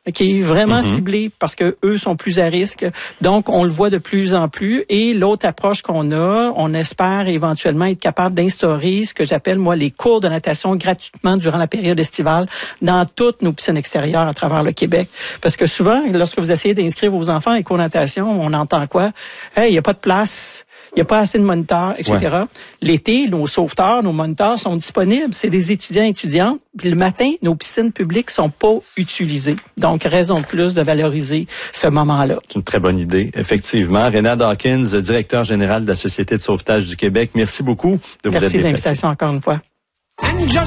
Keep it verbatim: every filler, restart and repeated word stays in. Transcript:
qui est vraiment mm-hmm. ciblé parce que eux sont plus à risque. Donc, on le voit de plus en plus. Et l'autre approche qu'on a, on espère éventuellement être capable d'instaurer ce que j'appelle, moi, les cours de natation gratuitement durant la période estivale dans toutes nos piscines extérieures à travers le Québec. Parce que souvent, lorsque vous essayez d'inscrire vos enfants à les cours de natation, on entend quoi? Hey, il n'y a pas de place. Il n'y a pas assez de moniteurs, et cetera. Ouais. L'été, nos sauveteurs, nos moniteurs sont disponibles. C'est des étudiants et étudiantes. Puis le matin, nos piscines publiques sont pas utilisées. Donc, raison de plus de valoriser ce moment-là. C'est une très bonne idée, effectivement. Réna Dawkins, directeur général de la Société de sauvetage du Québec, merci beaucoup de vous être déplacé. Merci de l'invitation encore une fois.